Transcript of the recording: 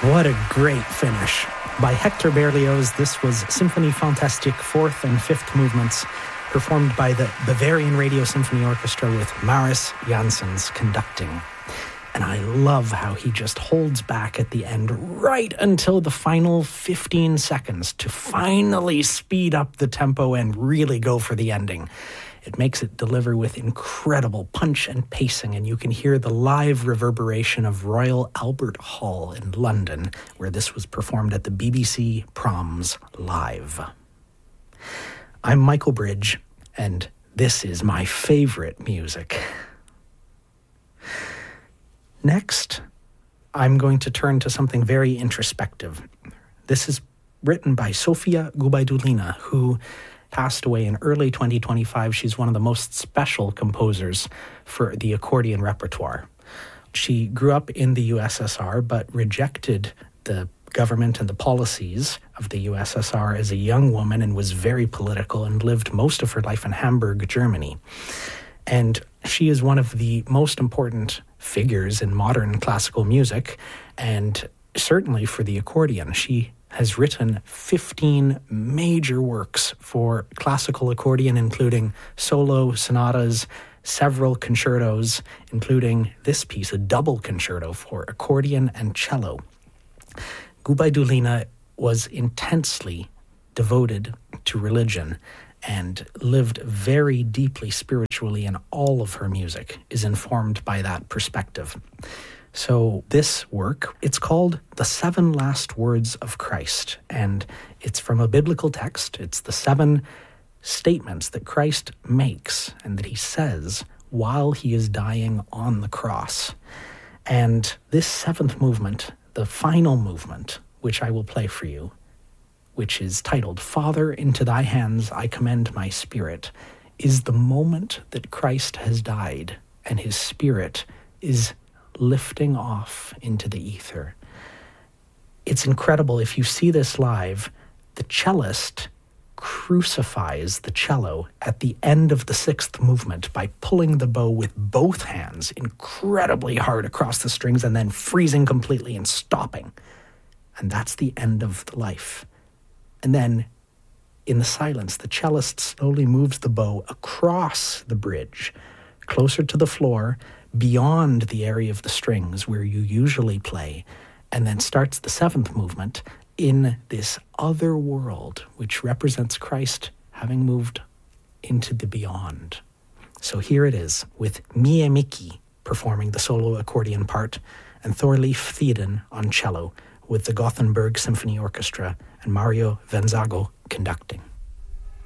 What a great finish. By Hector Berlioz, this was Symphonie Fantastique 4th and 5th movements, performed by the Bavarian Radio Symphony Orchestra with Maris Janssens conducting. And I love how he just holds back at the end right until the final 15 seconds to finally speed up the tempo and really go for the ending. It makes it deliver with incredible punch and pacing, and you can hear the live reverberation of Royal Albert Hall in London, where this was performed at the BBC Proms Live. I'm Michael Bridge, and this is my favorite music. Next, I'm going to turn to something very introspective. This is written by Sofia Gubaidulina, who passed away in early 2025. She's one of the most special composers for the accordion repertoire. She grew up in the USSR, but rejected the government and the policies of the USSR as a young woman and was very political and lived most of her life in Hamburg, Germany. And she is one of the most important figures in modern classical music, and certainly for the accordion. She has written 15 major works for classical accordion, including solo sonatas, several concertos, including this piece, a double concerto for accordion and cello. Gubaidulina was intensely devoted to religion and lived very deeply spiritually, and all of her music is informed by that perspective. So this work, it's called The 7 Last Words of Christ, and it's from a biblical text. It's the 7 statements that Christ makes and that he says while he is dying on the cross. And this 7th movement, the final movement, which I will play for you, which is titled, Father, into thy hands I commend my spirit, is the moment that Christ has died and his spirit is lifting off into the ether. It's incredible. If you see this live, the cellist crucifies the cello at the end of the 6th movement by pulling the bow with both hands incredibly hard across the strings and then freezing completely and stopping. And that's the end of the life. And then, in the silence, the cellist slowly moves the bow across the bridge, closer to the floor, beyond the area of the strings where you usually play, and then starts the 7th movement in this other world, which represents Christ having moved into the beyond. So here it is, with Mie Miki performing the solo accordion part, and Thorleif Thieden on cello, with the Gothenburg Symphony Orchestra and Mario Venzago conducting.